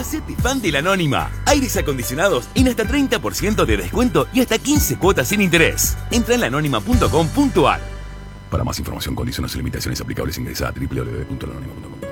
Hacete fan de La Anónima. Aires acondicionados en hasta 30% de descuento y hasta 15 cuotas sin interés. Entra en laanónima.com.ar. Para más información, condiciones y limitaciones aplicables, ingresa a www.laanónima.com.